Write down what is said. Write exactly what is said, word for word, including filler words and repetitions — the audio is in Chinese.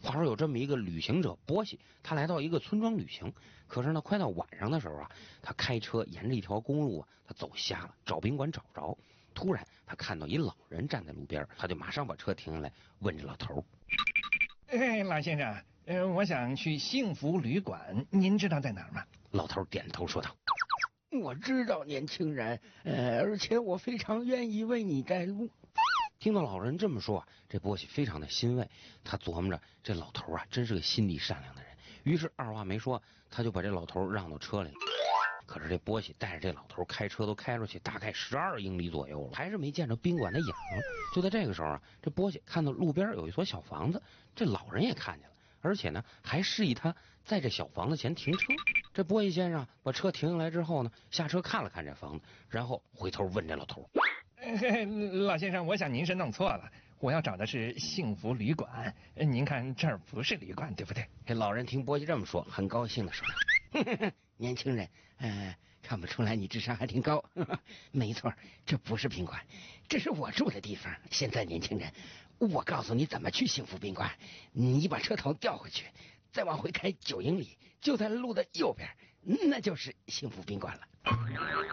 话说有这么一个旅行者波西，他来到一个村庄旅行，可是呢，快到晚上的时候啊，他开车沿着一条公路啊，他走瞎了，找宾馆找不着。突然他看到一老人站在路边，他就马上把车停下来，问这老头：“ 哎，老先生，呃，我想去幸福旅馆，您知道在哪儿吗？” 老头点头说道：“ 我知道，年轻人，呃，而且我非常愿意为你带路。” 听到老人这么说啊，这波西非常的欣慰，他琢磨着这老头啊真是个心地善良的人，于是二话没说，他就把这老头让到车里了。可是这波西带着这老头开车都开出去大概十二英里左右了，还是没见着宾馆的影。就在这个时候啊，这波西看到路边有一所小房子，这老人也看见了，而且呢还示意他在这小房子前停车。这波西先生把车停下来之后呢，下车看了看这房子，然后回头问这老头：“ 呃，老先生，我想您是弄错了，我要找的是幸福旅馆，您看这儿不是旅馆，对不对？” 这老人听波西这么说，很高兴的说：“ 年轻人，呃，看不出来你智商还挺高。没错，这不是宾馆，这是我住的地方。现在，年轻人，我告诉你怎么去幸福宾馆。你把车头调回去，再往回开九英里，就在路的右边，那就是幸福宾馆了。”